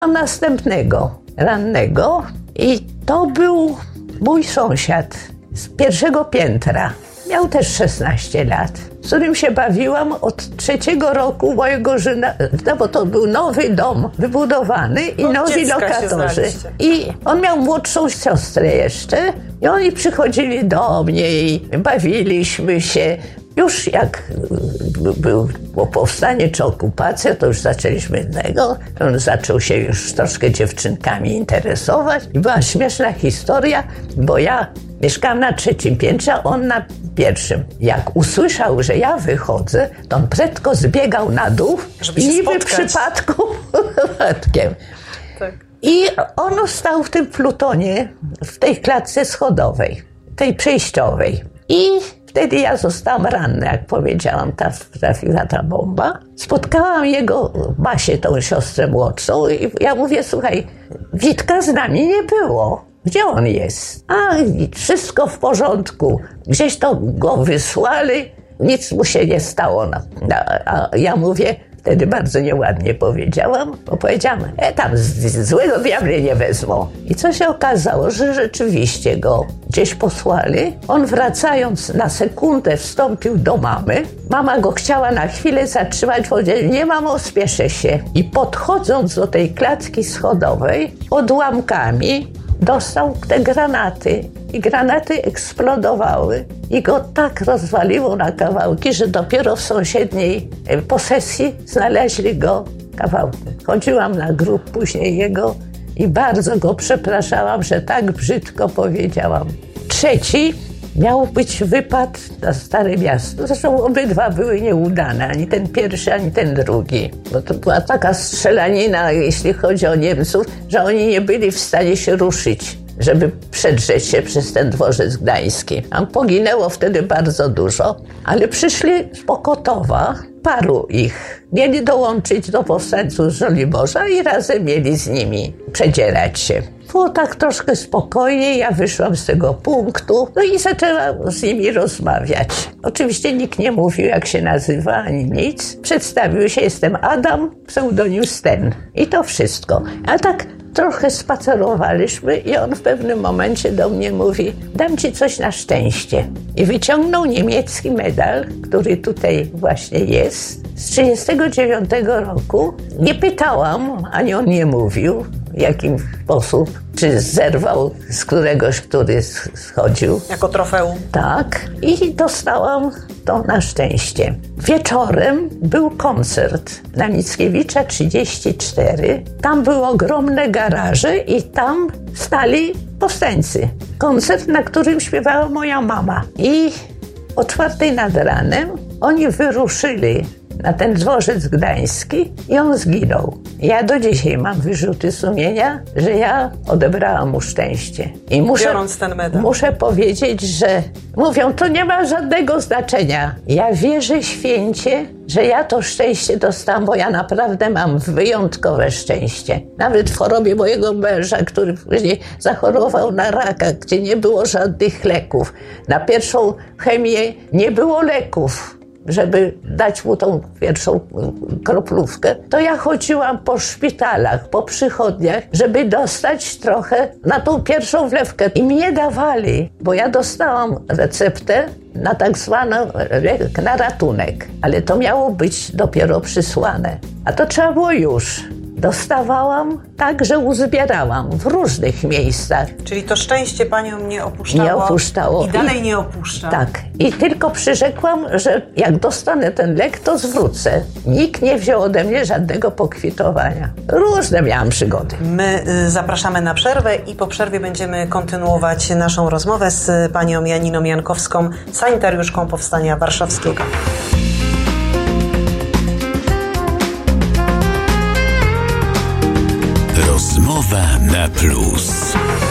A następnego rannego i to był mój sąsiad z pierwszego piętra. Miał też 16 lat, z którym się bawiłam od 3 roku mojego życia, no bo to był nowy dom wybudowany i nowi lokatorzy. I on miał młodszą siostrę jeszcze i oni przychodzili do mnie i bawiliśmy się. Już jak było powstanie czy okupacja, to już zaczęliśmy innego. On zaczął się już troszkę dziewczynkami interesować. I była śmieszna historia, bo ja mieszkałam na 3. piętrze, a on na 1. Jak usłyszał, że ja wychodzę, to on prędko zbiegał na dół i niby przypadkiem. Tak. I on stał w tym plutonie, w tej klatce schodowej, tej przejściowej. I wtedy ja zostałam ranna, jak powiedziałam, trafiła ta bomba. Spotkałam jego Basię, tą siostrę młodszą i ja mówię, słuchaj, Witka z nami nie było. Gdzie on jest? A, wszystko w porządku. Gdzieś to go wysłali, nic mu się nie stało. A ja mówię, wtedy bardzo nieładnie powiedziałam, bo powiedziałam, tam złego diabli nie wezmą. I co się okazało, że rzeczywiście go gdzieś posłali. On wracając na sekundę wstąpił do mamy. Mama go chciała na chwilę zatrzymać, powiedziała, nie mamo, spieszę się. I podchodząc do tej klatki schodowej, odłamkami dostał te granaty. I granaty eksplodowały i go tak rozwaliło na kawałki, że dopiero w sąsiedniej posesji znaleźli go kawałki. Chodziłam na grób później jego i bardzo go przepraszałam, że tak brzydko powiedziałam. 3. miał być wypad na Stare Miasto. Zresztą obydwa były nieudane, ani ten pierwszy, ani ten drugi. Bo to była taka strzelanina, jeśli chodzi o Niemców, że oni nie byli w stanie się ruszyć, żeby przedrzeć się przez ten dworzec gdański. Tam poginęło wtedy bardzo dużo, ale przyszli z Pokotowa, paru ich. Mieli dołączyć do powstańców z Żoliborza i razem mieli z nimi przedzierać się. Było tak troszkę spokojnie, ja wyszłam z tego punktu, no i zaczęłam z nimi rozmawiać. Oczywiście nikt nie mówił, jak się nazywa, ani nic. Przedstawił się, jestem Adam, pseudonim Sten. I to wszystko. A tak trochę spacerowaliśmy i on w pewnym momencie do mnie mówi, dam ci coś na szczęście. I wyciągnął niemiecki medal, który tutaj właśnie jest, z 1939 roku. Nie pytałam, ani on nie mówił, w jaki sposób, czy zerwał z któregoś, który schodził. Jako trofeum. Tak. I dostałam to na szczęście. Wieczorem był koncert na Mickiewicza 34. Tam były ogromne garaże i tam stali powstańcy. Koncert, na którym śpiewała moja mama. I o 4 nad ranem oni wyruszyli na ten dworzec gdański i on zginął. Ja do dzisiaj mam wyrzuty sumienia, że ja odebrałam mu szczęście. I biorąc ten medal. Muszę powiedzieć, że mówią, to nie ma żadnego znaczenia. Ja wierzę święcie, że ja to szczęście dostałam, bo ja naprawdę mam wyjątkowe szczęście. Nawet w chorobie mojego męża, który później zachorował na raka, gdzie nie było żadnych leków. Na pierwszą chemię nie było leków, żeby dać mu tą pierwszą kroplówkę, to ja chodziłam po szpitalach, po przychodniach, żeby dostać trochę na tą pierwszą wlewkę. I mi nie dawali, bo ja dostałam receptę na tak zwany lek na ratunek, ale to miało być dopiero przysłane. A to trzeba było już. Dostawałam tak, że uzbierałam w różnych miejscach. Czyli to szczęście panią nie opuszczało? Nie opuszczało. I dalej nie opuszcza? Tak. I tylko przyrzekłam, że jak dostanę ten lek, to zwrócę. Nikt nie wziął ode mnie żadnego pokwitowania. Różne miałam przygody. My zapraszamy na przerwę i po przerwie będziemy kontynuować naszą rozmowę z panią Janiną Jankowską, sanitariuszką Powstania Warszawskiego. Rozmowa na plus.